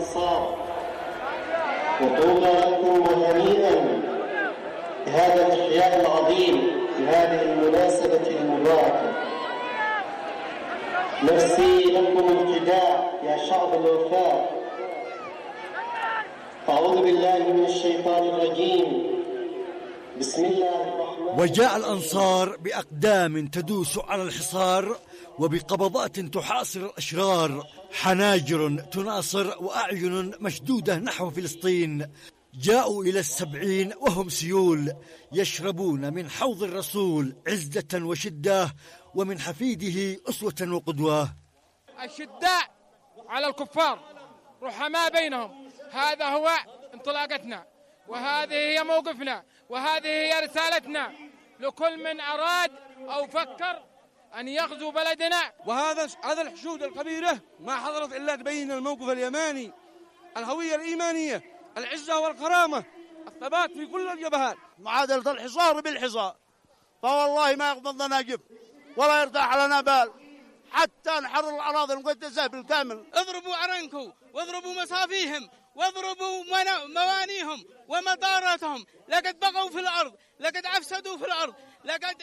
الأنصار، وطوبى لكم وهنيئا بهذا الإحياء العظيم في هذه المناسبة المباركة. نفسي لكم ابتداء يا شعب الوفاء. أعوذ بالله من الشيطان الرجيم. بسم الله الرحمن. وجاء الأنصار بأقدام تدوس على الحصار، وبقبضات تحاصر الأشرار، حناجر تناصر وأعين مشدودة نحو فلسطين. جاءوا إلى 70 وهم سيول، يشربون من حوض الرسول عزة وشدة، ومن حفيده أسوة وقدوة. الشداء على الكفار رحماء بينهم، هذا هو انطلاقتنا، وهذه هي موقفنا، وهذه هي رسالتنا لكل من أراد أو فكر أن يغزو بلدنا. وهذا الحشود الكبيرة ما حضرت إلا تبين الموقف اليماني، الهوية الإيمانية، العزة والكرامة، الثبات في كل الجبهات. معادلة الحصار بالحصار، فوالله ما يقبضنا جف ولا يرتاح لنا بال حتى نحرر الأراضي المقدسة بالكامل. اضربوا أرنكو واضربوا مصافيهم واضربوا موانيهم ومطاراتهم، لقد بقوا في الأرض، لقد أفسدوا في الأرض، لقد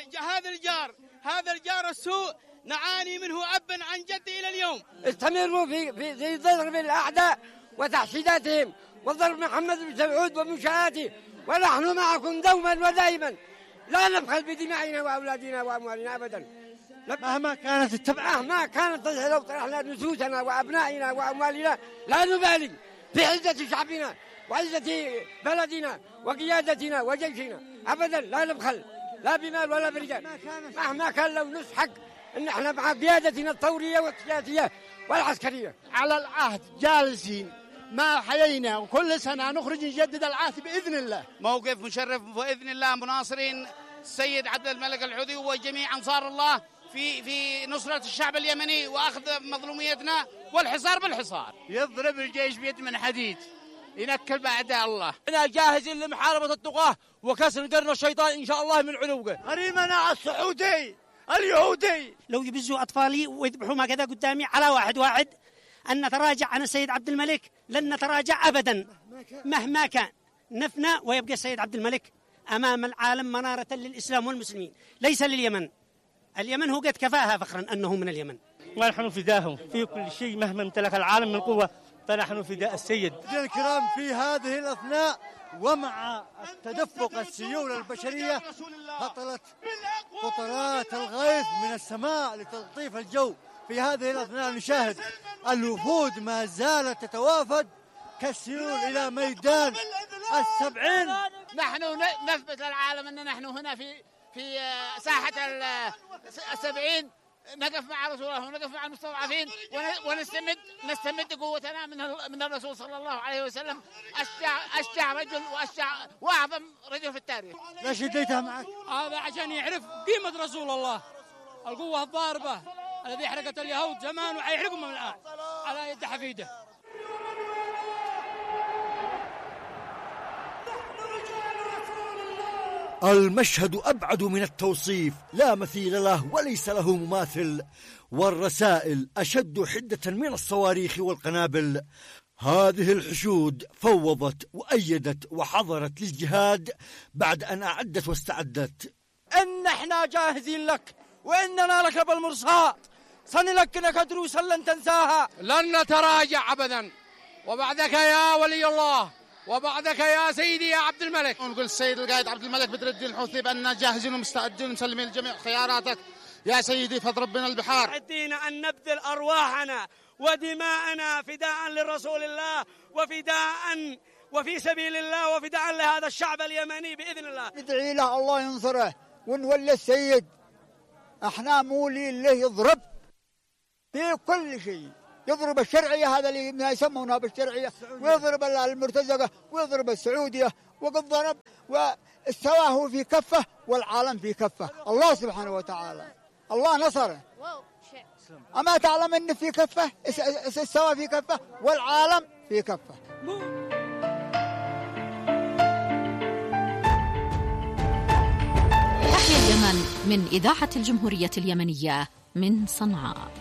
هذا الجار السوء نعاني منه أبا عن جد إلى اليوم. استمروا في ضرب الأعداء وتحشيداتهم وضرب محمد بن سعود ومنشآته، ونحن معكم دوما ودائما، لا نبخل بدمائنا وأولادنا وأموالنا أبدا، مهما كانت التبعة، مهما كانت لو طرحنا نفوسنا وأبنائنا وأموالنا لا نبالي في عزة شعبنا وعزة بلدنا وقيادتنا وجيشنا أبدا، لا نبخل لا بمال ولا برجال، مهما كان لو نسحق إن احنا مع قيادتنا الثورية والسياسية والعسكرية. على العهد جالسين ما حيينا، وكل سنة نخرج نجدد العهد بإذن الله. موقف مشرف بإذن الله، مناصرين السيد عبد الملك الحوثي وجميع أنصار الله في نصرة الشعب اليمني وأخذ مظلوميتنا، والحصار بالحصار. يضرب الجيش بيد من حديد، ينكل بأعداء الله. احنا جاهزين لمحاربة الطغاة وكسر قرن الشيطان إن شاء الله من علوقه. غريمنا السعودي اليهودي لو يبزوا أطفالي ويذبحوا هكذا قدامي على واحد أن نتراجع عن السيد عبد الملك، لن نتراجع أبدا مهما كان، نفنى ويبقى السيد عبد الملك أمام العالم منارة للإسلام والمسلمين، ليس لليمن. اليمن هو قد كفاها فخرا أنه من اليمن، ونحن فداهم في كل شيء مهما امتلك العالم من قوة، فنحن فداء السيد. الكرام في هذه الأثناء ومع تدفق السيول البشرية هطلت قطرات الغيث من السماء لتلطيف الجو. في هذه الأثناء نشاهد الوفود ما زالت تتوافد كالسيول إلى ميدان 70. نحن نثبت للعالم أن نحن هنا في ساحة 70 نقف مع رسول الله ونقف مع المستضعفين ونستمد قوتنا من الرسول صلى الله عليه وسلم، أشجع رجل وأعظم رجل في التاريخ. لا شديتها معك؟ هذا عشان يعرف قيمة رسول الله، القوة الضاربة الذي حرقت اليهود زمان وحيحرقهم من الآن على يد حفيده. المشهد أبعد من التوصيف، لا مثيل له وليس له مماثل، والرسائل أشد حدة من الصواريخ والقنابل. هذه الحشود فوضت وأيدت وحضرت للجهاد بعد أن أعدت واستعدت. إن احنا جاهزين لك، وإننا لك بالمرصاد، سنلكنك دروسا لن تنساها، لن نتراجع أبدا، وبعدك يا ولي الله، وبعدك يا سيدي يا عبد الملك. نقول السيد القائد عبد الملك بدر الدين الحوثي بأننا جاهزين ومستعدين ومسلمين لجميع خياراتك يا سيدي فضل ربنا البحار. مستعدين أن نبذل أرواحنا ودماءنا فداء لرسول الله وفي سبيل الله وفداء لهذا الشعب اليمني بإذن الله. ندعي له الله ينصره ونولي السيد، احنا مولين له يضرب في كل شيء، يضرب الشرعية هذا اللي ما يسمونها بالشرعية، ويضرب المرتزقة ويضرب السعودية، وقد ضرب واستواه في كفه والعالم في كفه. الله سبحانه وتعالى الله نصره، أما تعلم أن في كفه استوى في كفه والعالم في كفه. تحيا اليمن من إذاعة الجمهورية اليمنية من صنعاء.